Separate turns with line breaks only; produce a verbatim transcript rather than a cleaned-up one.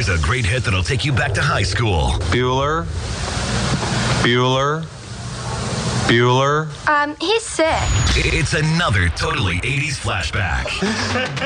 Here's a great hit that'll take you back to high school.
Bueller. Bueller. Bueller.
Um, he's sick.
It's another totally eighties flashback.